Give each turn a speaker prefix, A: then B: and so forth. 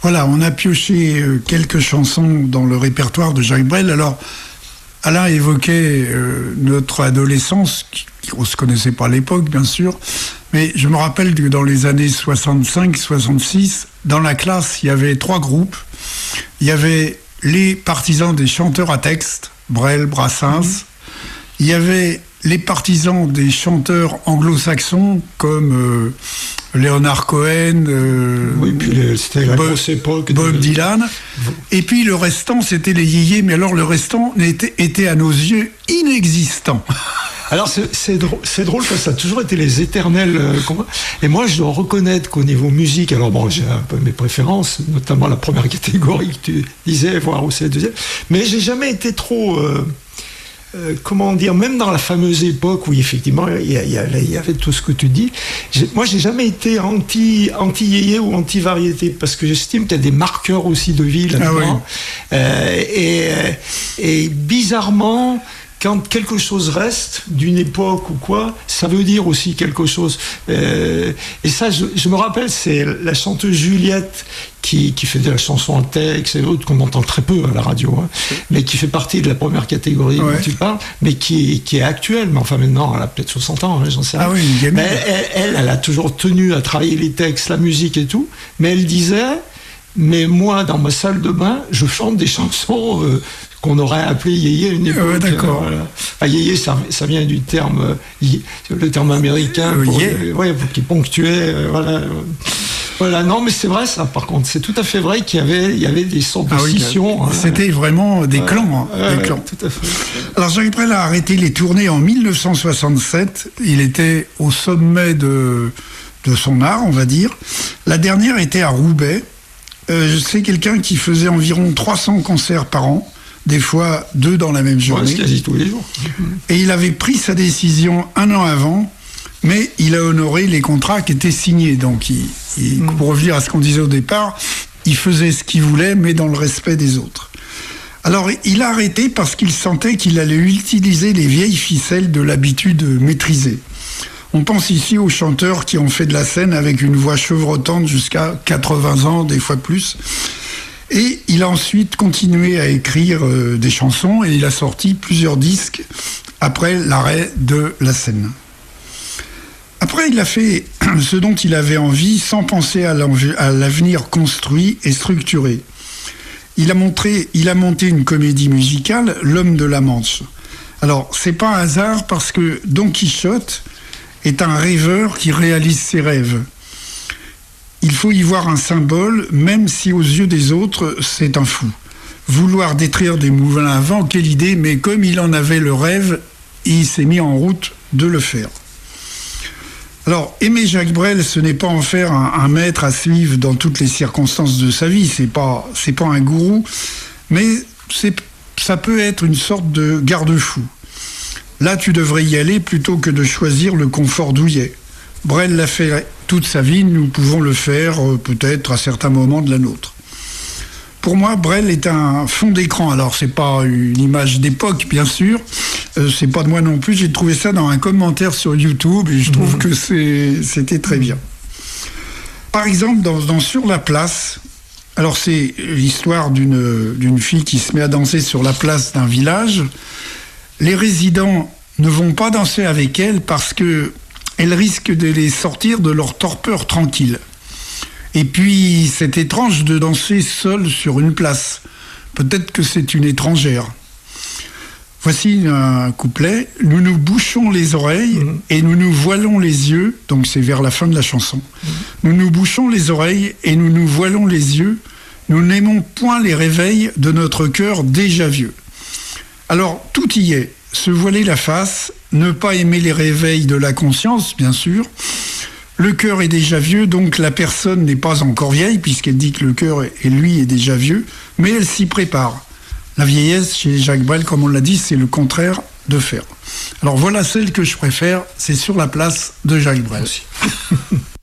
A: Voilà, on a pioché quelques chansons dans le répertoire de Jacques Brel. Alors, Alain évoquait notre adolescence, on ne se connaissait pas à l'époque, bien sûr, mais je me rappelle que dans les années 65-66, dans la classe, il y avait 3 groupes. Il y avait les partisans des chanteurs à texte, Brel, Brassens. Il y avait les partisans des chanteurs anglo-saxons, comme Leonard Cohen,
B: c'était la grosse époque
A: Bob Dylan. Et puis le restant, c'était les yéyés, mais alors le restant était à nos yeux inexistant.
B: Alors c'est drôle parce que ça a toujours été les éternels combats. Et moi je dois reconnaître qu'au niveau musique, alors bon, j'ai un peu mes préférences, notamment la première catégorie que tu disais, voire aussi la deuxième, mais j'ai jamais été trop comment dire, même dans la fameuse époque où effectivement il y avait tout ce que tu dis, moi j'ai jamais été anti-yéyé ou anti-variété, parce que j'estime qu'il y a des marqueurs aussi de vie là-dedans. Et bizarrement, quand quelque chose reste d'une époque ou quoi, ça veut dire aussi quelque chose. Et ça, je me rappelle, c'est la chanteuse Juliette qui fait de la chanson en texte et autres, qu'on entend très peu à la radio, hein, mais qui fait partie de la première catégorie dont tu parles, mais qui est actuelle. Mais enfin, maintenant, elle a peut-être 60 ans, hein, j'en sais rien. Mais elle a toujours tenu à travailler les textes, la musique et tout, mais elle disait... Mais moi, dans ma salle de bain, je chante des chansons qu'on aurait appelées yéyé à une époque.
A: D'accord.
B: Voilà. Enfin, yéyé, ça vient du terme, le terme américain, qui ponctuait. Voilà, non, mais c'est vrai ça. Par contre, c'est tout à fait vrai qu'il y avait des sortes de scissions.
A: C'était vraiment des clans. Des clans.
B: Tout à fait.
A: Alors, Jacques Brel a arrêté les tournées en 1967. Il était au sommet de son art, on va dire. La dernière était à Roubaix. C'est quelqu'un qui faisait environ 300 concerts par an, des fois 2 dans la même journée.
B: C'est quasi tous les jours.
A: Et il avait pris sa décision 1 an avant, mais il a honoré les contrats qui étaient signés. Donc, pour revenir à ce qu'on disait au départ, il faisait ce qu'il voulait, mais dans le respect des autres. Alors, il a arrêté parce qu'il sentait qu'il allait utiliser les vieilles ficelles de l'habitude maîtrisée. On pense ici aux chanteurs qui ont fait de la scène avec une voix chevrotante jusqu'à 80 ans, des fois plus. Et il a ensuite continué à écrire des chansons et il a sorti plusieurs disques après l'arrêt de la scène. Après, il a fait ce dont il avait envie sans penser à l'avenir construit et structuré. Il a monté une comédie musicale, L'Homme de la Manche. Alors, c'est pas un hasard parce que Don Quichotte est un rêveur qui réalise ses rêves. Il faut y voir un symbole, même si aux yeux des autres, c'est un fou. Vouloir détruire des moulins à vent, quelle idée, mais comme il en avait le rêve, il s'est mis en route de le faire. Alors, aimer Jacques Brel, ce n'est pas en faire un maître à suivre dans toutes les circonstances de sa vie, c'est pas un gourou, mais ça peut être une sorte de garde-fou. Là, tu devrais y aller plutôt que de choisir le confort douillet. Brel l'a fait toute sa vie, nous pouvons le faire peut-être à certains moments de la nôtre. Pour moi, Brel est un fond d'écran. Alors, c'est pas une image d'époque, bien sûr. C'est pas de moi non plus. J'ai trouvé ça dans un commentaire sur YouTube et je trouve que c'était très bien. Par exemple, dans Sur la place, alors c'est l'histoire d'une fille qui se met à danser sur la place d'un village. Les résidents ne vont pas danser avec elle parce qu'elle risque de les sortir de leur torpeur tranquille. Et puis, c'est étrange de danser seule sur une place. Peut-être que c'est une étrangère. Voici un couplet. Nous nous bouchons les oreilles et nous nous voilons les yeux. Donc, c'est vers la fin de la chanson. Nous nous bouchons les oreilles et nous nous voilons les yeux. Nous n'aimons point les réveils de notre cœur déjà vieux. Alors, tout y est. Se voiler la face, ne pas aimer les réveils de la conscience, bien sûr. Le cœur est déjà vieux, donc la personne n'est pas encore vieille, puisqu'elle dit que le cœur, lui, est déjà vieux, mais elle s'y prépare. La vieillesse, chez Jacques Brel, comme on l'a dit, c'est le contraire de faire. Alors voilà celle que je préfère, c'est Sur la place de Jacques Brel.